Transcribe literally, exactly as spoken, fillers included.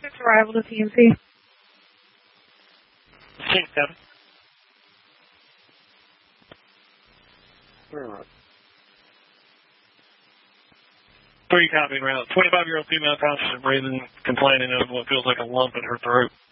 It's arrival to T M C. Thanks, Captain. Alright. Three copy route. twenty-five-year-old female conscious of breathing, complaining of what feels like a lump in her throat.